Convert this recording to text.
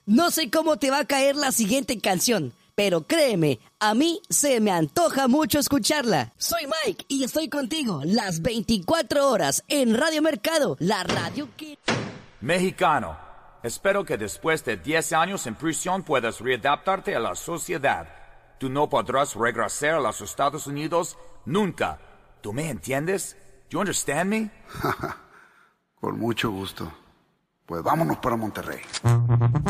No sé cómo te va a caer la siguiente canción, pero créeme, a mí se me antoja mucho escucharla. Soy Mike y estoy contigo las 24 horas en Radio Mercado, la radio que... Mexicano, espero que después de 10 años en prisión puedas readaptarte a la sociedad. Tú no podrás regresar a los Estados Unidos nunca. ¿Tú me entiendes? Do you understand me? Con mucho gusto. Pues vámonos para Monterrey.